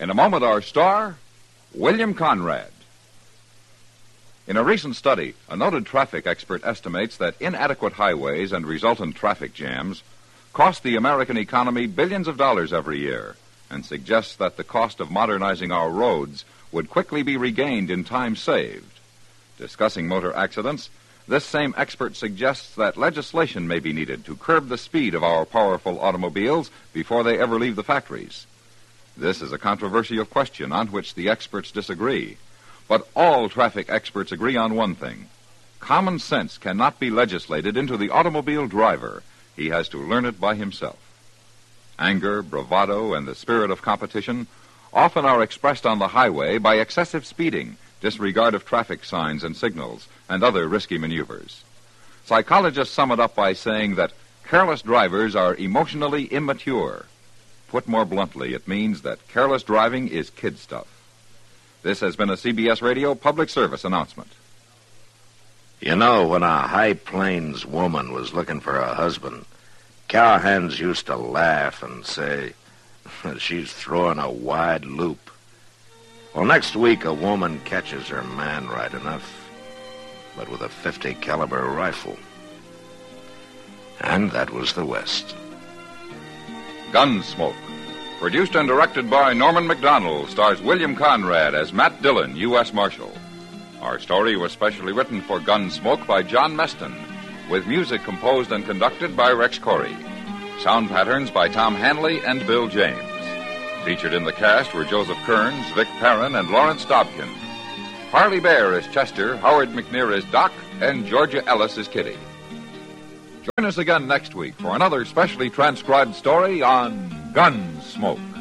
In a moment, our star, William Conrad. In a recent study, a noted traffic expert estimates that inadequate highways and resultant traffic jams cost the American economy billions of dollars every year, and suggests that the cost of modernizing our roads would quickly be regained in time saved. Discussing motor accidents, this same expert suggests that legislation may be needed to curb the speed of our powerful automobiles before they ever leave the factories. This is a controversial question on which the experts disagree. But all traffic experts agree on one thing. Common sense cannot be legislated into the automobile driver. He has to learn it by himself. Anger, bravado, and the spirit of competition often are expressed on the highway by excessive speeding, disregard of traffic signs and signals, and other risky maneuvers. Psychologists sum it up by saying that careless drivers are emotionally immature. Put more bluntly, it means that careless driving is kid stuff. This has been a CBS Radio public service announcement. You know, when a High Plains woman was looking for a husband, cowhands used to laugh and say, she's throwing a wide loop. Well, next week a woman catches her man right enough, but with a .50 caliber rifle. And that was the West. Gunsmoke. Produced and directed by Norman Macdonald, stars William Conrad as Matt Dillon, U.S. Marshal. Our story was specially written for Gunsmoke by John Meston, with music composed and conducted by Rex Corey. Sound patterns by Tom Hanley and Bill James. Featured in the cast were Joseph Kearns, Vic Perrin, and Lawrence Dobkin. Harley Bear is Chester, Howard McNear is Doc, and Georgia Ellis is Kitty. Join us again next week for another specially transcribed story on Gunsmoke.